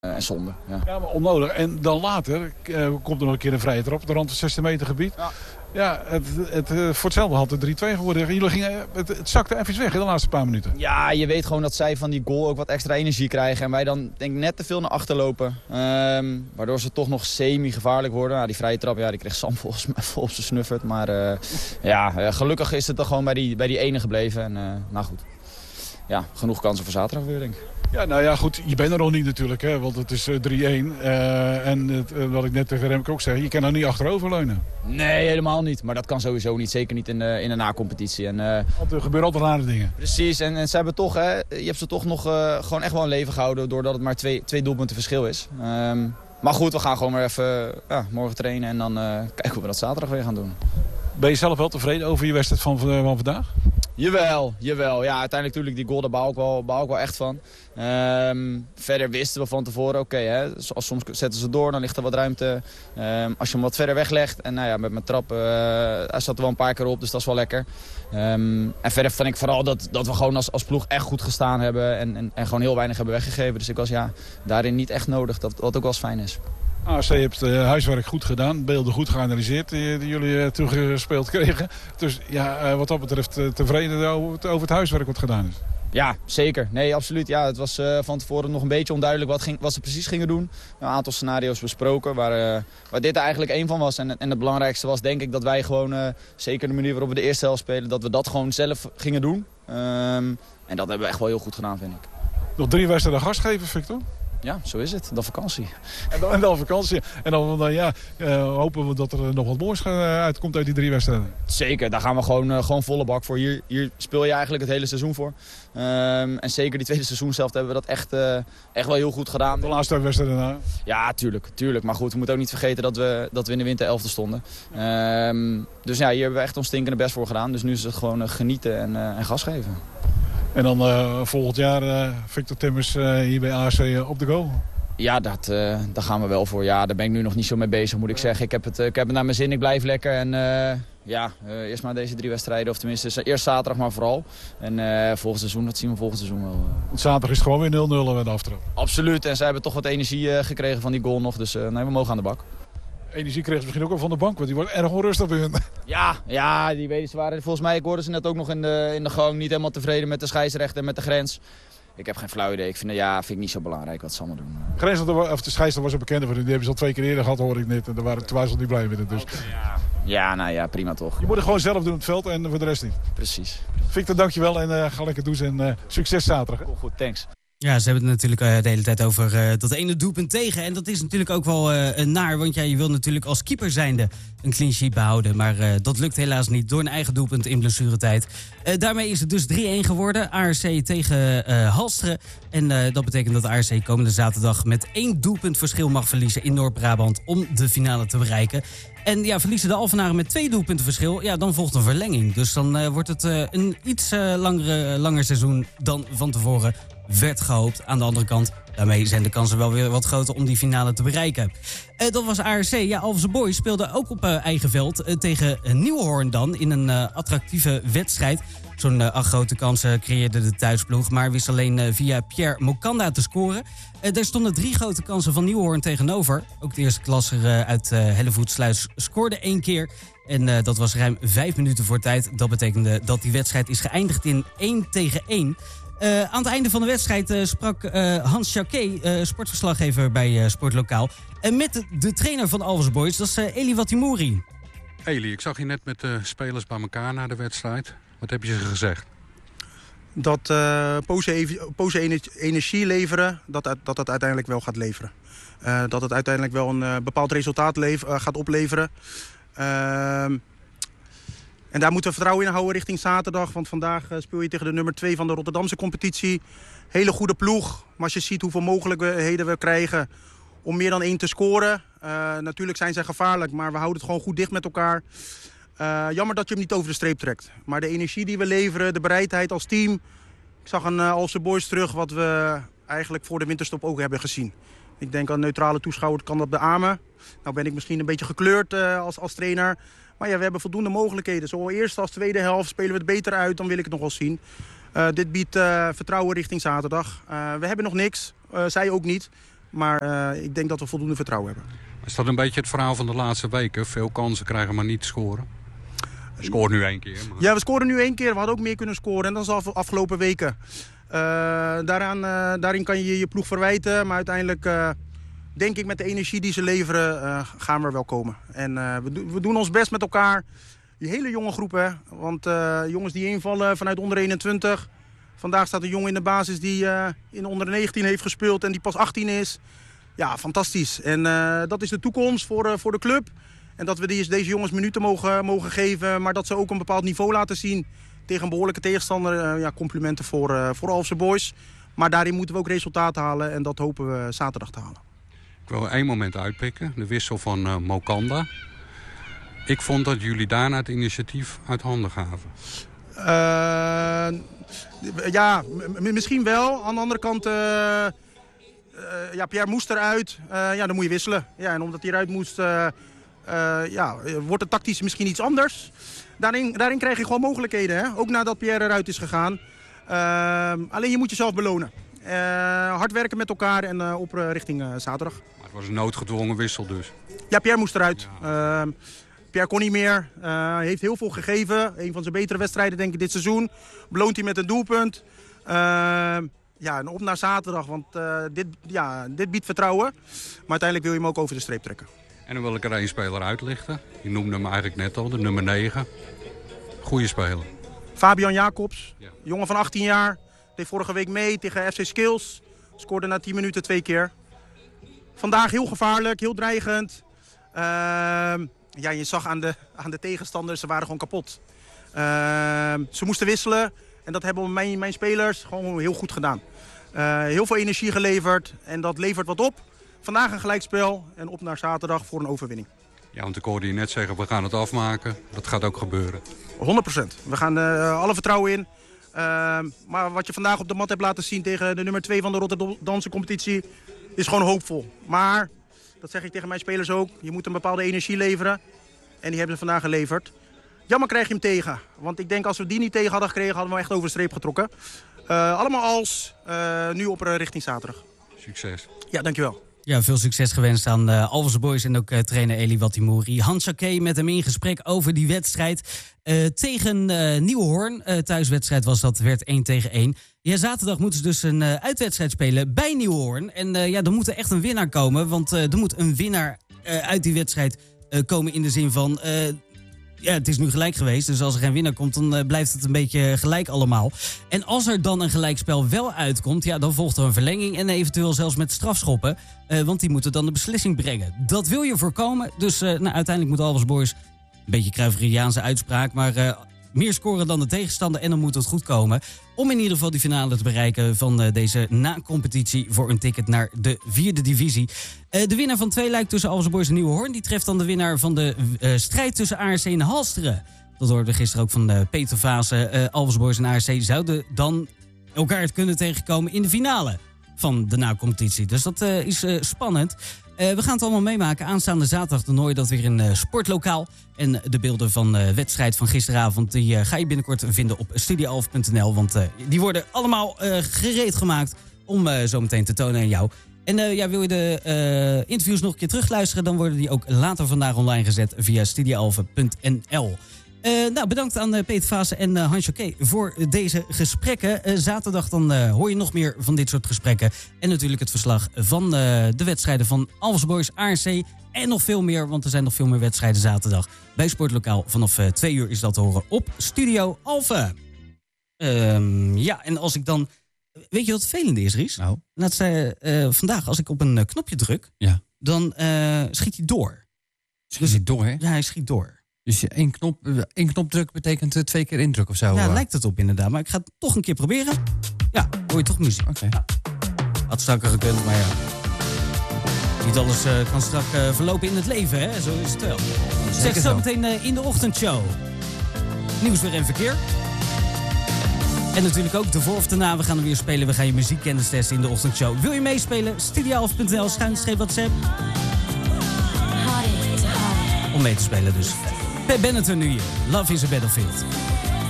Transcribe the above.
En zonde. Ja. Ja, maar onnodig. En dan later komt er nog een keer een vrije trap op de rand van 16 meter gebied. Ja, voor hetzelfde had het 3-2 geworden. Jullie gingen, het zakte even weg in de laatste paar minuten. Ja, je weet gewoon dat zij van die goal ook wat extra energie krijgen. En wij dan denk ik net te veel naar achter lopen. Waardoor ze toch nog semi-gevaarlijk worden. Nou, die vrije trap, die kreeg Sam volgens mij vol op zijn snuffert. Maar gelukkig is het dan gewoon bij die ene gebleven. En nou goed, ja, genoeg kansen voor zaterdag weer, denk ik. Ja, nou ja, goed, je bent er nog niet natuurlijk, hè, want het is 3-1. Wat ik net tegen Remke ook zei, je kan er niet achteroverleunen. Nee, helemaal niet. Maar dat kan sowieso niet, zeker niet in de na-competitie. Er gebeuren altijd rare dingen. Precies, en ze hebben toch, je hebt ze toch nog gewoon echt wel in leven gehouden, doordat het maar twee doelpunten verschil is. Maar goed, we gaan gewoon weer even morgen trainen en dan kijken hoe we dat zaterdag weer gaan doen. Ben je zelf wel tevreden over je wedstrijd van vandaag? Jawel. Ja, uiteindelijk natuurlijk die goal, daar baal ik wel echt van. Verder wisten we van tevoren, oké, soms zetten ze door, dan ligt er wat ruimte. Als je hem wat verder weglegt, en met mijn trap, hij zat er wel een paar keer op, dus dat is wel lekker. En verder vind ik vooral dat we gewoon als ploeg echt goed gestaan hebben en gewoon heel weinig hebben weggegeven. Dus ik was daarin niet echt nodig, wat ook wel eens fijn is. ASC heeft huiswerk goed gedaan, beelden goed geanalyseerd die jullie toegespeeld kregen. Dus wat dat betreft tevreden over het huiswerk wat gedaan is. Ja, zeker. Nee, absoluut. Ja, het was van tevoren nog een beetje onduidelijk wat ze precies gingen doen. Een aantal scenario's besproken waar dit er eigenlijk één van was. En het belangrijkste was denk ik dat wij gewoon, zeker de manier waarop we de eerste helft spelen, dat we dat gewoon zelf gingen doen. En dat hebben we echt wel heel goed gedaan, vind ik. Nog 3 wedstrijden gastgeven, Victor? Ja, zo is het. Dan vakantie. En dan vakantie. En dan hopen we dat er nog wat moois uitkomt uit die 3 wedstrijden. Zeker, daar gaan we gewoon volle bak voor. Hier speel je eigenlijk het hele seizoen voor. En zeker die tweede seizoenshelft hebben we dat echt wel heel goed gedaan. De laatste wedstrijden daarna? Ja, tuurlijk. Maar goed, we moeten ook niet vergeten dat we in de winter 11e stonden. Dus hier hebben we echt ons stinkende best voor gedaan. Dus nu is het gewoon genieten en gas geven. En dan volgend jaar Victor Timmers hier bij ASC op de go? Ja, daar gaan we wel voor. Ja, daar ben ik nu nog niet zo mee bezig, moet ik zeggen. Ik heb het naar mijn zin, ik blijf lekker. En eerst maar deze 3 wedstrijden, of tenminste eerst zaterdag maar vooral. En volgend seizoen, dat zien we volgend seizoen wel. Zaterdag is het gewoon weer 0-0 bij de aftrap. Absoluut, en zij hebben toch wat energie gekregen van die goal nog. Dus we mogen aan de bak. Energie kreeg ze misschien ook wel van de bank, want die wordt erg onrustig bij hun. Ja, die weten ze waren. Volgens mij, ik hoorde ze net ook nog in de gang, niet helemaal tevreden met de scheidsrechter en met de grens. Ik heb geen flauw idee. Ik vind het niet zo belangrijk wat ze allemaal doen. De scheidsrechter was een bekende van hun. Die hebben ze al 2 keer eerder gehad, hoor ik net. En daar waren ze niet blij met het. Dus. Ja, prima toch. Je moet het gewoon zelf doen op het veld en voor de rest niet. Precies. Victor, dankjewel en ga lekker doen en succes zaterdag. Goed, thanks. Ja, ze hebben het natuurlijk de hele tijd over dat ene doelpunt tegen. En dat is natuurlijk ook wel naar, want je wil natuurlijk als keeper zijnde een clean sheet behouden. Maar dat lukt helaas niet door een eigen doelpunt in blessuretijd. Daarmee is het dus 3-1 geworden. ARC tegen Halsteren. En dat betekent dat ARC komende zaterdag met 1 doelpunt verschil mag verliezen in Noord-Brabant om de finale te bereiken. En verliezen de Alphenaren met 2 doelpunten verschil, dan volgt een verlenging. Dus dan wordt het een iets langer seizoen dan van tevoren werd gehoopt. Aan de andere kant, daarmee zijn de kansen wel weer wat groter om die finale te bereiken. Dat was ARC. Alphense Boys speelde ook op eigen veld tegen Nieuwhoorn dan in een attractieve wedstrijd. Zo'n 8 grote kansen creëerde de thuisploeg, maar wist alleen via Pierre Mokanda te scoren. Er stonden 3 grote kansen van Nieuwhoorn tegenover. Ook de eerste klasser uit Hellevoetsluis scoorde 1 keer. En dat was ruim 5 minuten voor tijd. Dat betekende dat die wedstrijd is geëindigd in 1-1. Aan het einde van de wedstrijd sprak Hans Jacquet, sportverslaggever bij Sportlokaal. Met de trainer van Alphense Boys, dat is Eli Watimouri. Eli, ik zag je net met de spelers bij elkaar na de wedstrijd. Wat heb je ze gezegd? Dat poze energie leveren, dat uiteindelijk wel gaat leveren. Dat het uiteindelijk wel een bepaald resultaat gaat opleveren. En daar moeten we vertrouwen in houden richting zaterdag. Want vandaag speel je tegen de nummer 2 van de Rotterdamse competitie. Hele goede ploeg. Maar als je ziet hoeveel mogelijkheden we krijgen om meer dan 1 te scoren. Natuurlijk zijn zij gevaarlijk, maar we houden het gewoon goed dicht met elkaar. Jammer dat je hem niet over de streep trekt. Maar de energie die we leveren, de bereidheid als team. Ik zag een Alphense Boys terug wat we eigenlijk voor de winterstop ook hebben gezien. Ik denk een neutrale toeschouwer kan dat beamen. Nou ben ik misschien een beetje gekleurd als trainer. Maar ja, we hebben voldoende mogelijkheden. Zowel eerste als tweede helft spelen we het beter uit, dan wil ik het nog wel zien. Dit biedt vertrouwen richting zaterdag. We hebben nog niks, zij ook niet. Maar ik denk dat we voldoende vertrouwen hebben. Is dat een beetje het verhaal van de laatste weken? Veel kansen krijgen, maar niet scoren. We scoren nu 1 keer. Maar... Ja, we scoren nu 1 keer. We hadden ook meer kunnen scoren. En dat is de afgelopen weken. Daarin kan je je ploeg verwijten. Maar uiteindelijk denk ik met de energie die ze leveren gaan we er wel komen. En we doen ons best met elkaar. Die hele jonge groep, hè. Want jongens die invallen vanuit onder 21. Vandaag staat een jongen in de basis die in onder 19 heeft gespeeld en die pas 18 is. Ja, fantastisch. En dat is de toekomst voor de club. En dat we deze jongens minuten mogen geven, maar dat ze ook een bepaald niveau laten zien tegen een behoorlijke tegenstander. Complimenten voor Alphense Boys. Maar daarin moeten we ook resultaten halen en dat hopen we zaterdag te halen. Ik wil 1 moment uitpikken, de wissel van Mokanda. Ik vond dat jullie daarna het initiatief uit handen gaven. Ja, misschien wel. Aan de andere kant, Pierre moest eruit. Dan moet je wisselen. Ja, en omdat hij eruit moest, wordt het tactisch misschien iets anders. Daarin krijg je gewoon mogelijkheden, hè? Ook nadat Pierre eruit is gegaan. Alleen je moet jezelf belonen. Hard werken met elkaar en op richting zaterdag. Maar het was een noodgedwongen wissel dus. Ja, Pierre moest eruit. Ja. Pierre kon niet meer. Heeft heel veel gegeven. Een van zijn betere wedstrijden denk ik dit seizoen. Beloont hij met een doelpunt. En op naar zaterdag. Want dit biedt vertrouwen. Maar uiteindelijk wil je hem ook over de streep trekken. En dan wil ik er 1 speler uitlichten. Je noemde hem eigenlijk net al, de nummer 9. Goeie speler. Fabian Jacobs. Ja. Jongen van 18 jaar. Deed vorige week mee tegen FC Skills. Scoorde na 10 minuten 2 keer. Vandaag heel gevaarlijk, heel dreigend. Je zag aan de tegenstanders, ze waren gewoon kapot. Ze moesten wisselen en dat hebben mijn spelers gewoon heel goed gedaan. Heel veel energie geleverd en dat levert wat op. Vandaag een gelijkspel en op naar zaterdag voor een overwinning. Ja, want ik hoorde je net zeggen, we gaan het afmaken. Dat gaat ook gebeuren. 100%. We gaan alle vertrouwen in. Maar wat je vandaag op de mat hebt laten zien tegen de nummer 2 van de Rotterdamse competitie is gewoon hoopvol. Maar, dat zeg ik tegen mijn spelers ook, je moet een bepaalde energie leveren. En die hebben ze vandaag geleverd. Jammer krijg je hem tegen. Want ik denk als we die niet tegen hadden gekregen, hadden we echt over de streep getrokken. Allemaal nu op richting zaterdag. Succes. Ja, dankjewel. Ja, veel succes gewenst aan Alphense Boys en ook trainer Eli Watimouri. Hans Jacquet met hem in gesprek over die wedstrijd tegen Nieuwenhoorn. Thuiswedstrijd was dat, werd 1-1. Ja, zaterdag moeten ze dus een uitwedstrijd spelen bij Nieuwenhoorn. En er moet er echt een winnaar komen, want er moet een winnaar uit die wedstrijd komen in de zin van... het is nu gelijk geweest, dus als er geen winnaar komt, dan blijft het een beetje gelijk allemaal. En als er dan een gelijkspel wel uitkomt, dan volgt er een verlenging en eventueel zelfs met strafschoppen. Want die moeten dan de beslissing brengen. Dat wil je voorkomen, dus uiteindelijk moet Alphense Boys, een beetje Cruyffiaanse uitspraak, maar meer scoren dan de tegenstander en dan moet het goed komen. Om in ieder geval die finale te bereiken van deze na-competitie voor een ticket naar de 4e divisie. De winnaar van 2 luik tussen Alphense Boys en Nieuwenhoorn, die treft dan de winnaar van de strijd tussen ARC en Halsteren. Dat hoorden we gisteren ook van Peter Vaassen. Alphense Boys en ARC zouden dan elkaar kunnen tegenkomen in de finale van de na-competitie. Dus dat is spannend. We gaan het allemaal meemaken. Aanstaande zaterdag dan hoor je dat weer in Sportlokaal. En de beelden van de wedstrijd van gisteravond... die ga je binnenkort vinden op studioalphen.nl. Want die worden allemaal gereed gemaakt om zo meteen te tonen aan jou. En wil je de interviews nog een keer terugluisteren... dan worden die ook later vandaag online gezet via studioalphen.nl. Bedankt aan Peter Vaassen en Hans Jacquet voor deze gesprekken. Zaterdag dan hoor je nog meer van dit soort gesprekken. En natuurlijk het verslag van de wedstrijden van Alphense Boys, ARC en nog veel meer. Want er zijn nog veel meer wedstrijden zaterdag bij Sportlokaal. Vanaf 2 uur is dat te horen op Studio Alphen. En als ik dan... Weet je wat het vervelende is, Ries? Nou? Vandaag, als ik op een knopje druk, dan schiet hij door. Schiet hij door, hè? Ja, hij schiet door. Dus één knop druk betekent 2 keer indruk of zo? Ja, lijkt het op inderdaad. Maar ik ga het toch een keer proberen. Ja, hoor je toch muziek. Oké. Ja. Had strakker gekund, maar ja. Niet alles kan strak verlopen in het leven, hè? Zo is het wel. Zeg zo meteen in de ochtendshow. Nieuws weer en verkeer. En natuurlijk ook de voor of daarna. We gaan er weer spelen. We gaan je muziekkennis testen in de ochtendshow. Wil je meespelen? studioalphen.nl/. Om mee te spelen dus. Per Benetton nu hier. Love is a Battlefield.